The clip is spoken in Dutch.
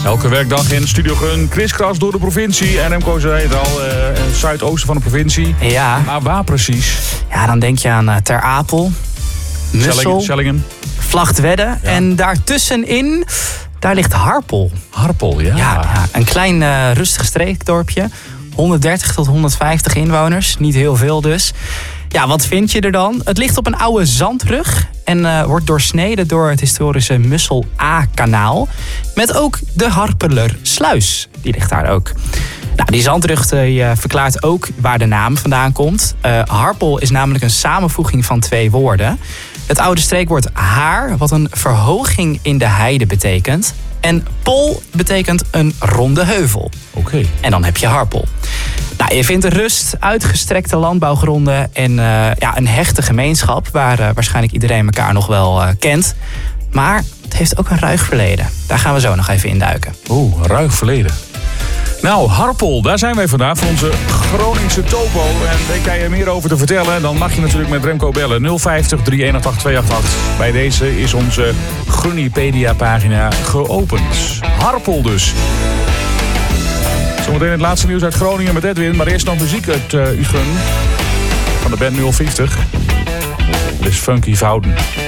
Elke werkdag in Studio Gun, kriskras door de provincie. En Remco zei het al, het zuidoosten van de provincie. Ja. Maar waar precies? Ja, dan denk je aan Ter Apel, Mussel, Sellingen. Vlagtwedde. Ja. En daartussenin, daar ligt Harpel. Harpel, ja. Ja, een klein rustig streekdorpje. 130 tot 150 inwoners. Niet heel veel dus. Ja, wat vind je er dan? Het ligt op een oude zandrug en wordt doorsneden door het historische Mussel A-kanaal. Met ook de Harpelersluis. Die ligt daar ook. Nou, die zandrug verklaart ook waar de naam vandaan komt. Harpel is namelijk een samenvoeging van 2 woorden. Het oude streekwoord haar, wat een verhoging in de heide betekent. En pol betekent een ronde heuvel. Oké. En dan heb je Harpel. Nou, je vindt rust, uitgestrekte landbouwgronden en een hechte gemeenschap waar waarschijnlijk iedereen elkaar nog wel kent. Maar het heeft ook een ruig verleden. Daar gaan we zo nog even induiken. Oeh, een ruig verleden. Nou, Harpel, daar zijn wij vandaag voor onze Groningse topo. En weet jij er meer over te vertellen, dan mag je natuurlijk met Remco bellen. 050 318 288. Bij deze is onze Grunipedia-pagina geopend. Harpel dus. Zometeen het laatste nieuws uit Groningen met Edwin. Maar eerst nog muziek uit Uguen van de band 050. Dit is Funky Fouten.